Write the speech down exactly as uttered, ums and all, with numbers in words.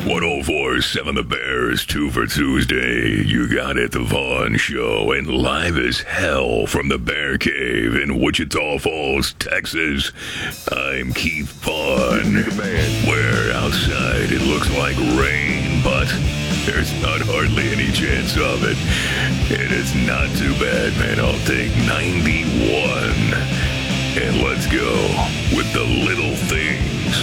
one oh four point seven The Bears, two for Tuesday. You got it, The Vaughn Show, and live as hell from the Bear Cave in Wichita Falls, Texas. I'm Keith Vaughn, where outside it looks like rain, but there's not hardly any chance of it. It is not too bad, man. I'll take ninety-one. And let's go with the little thing.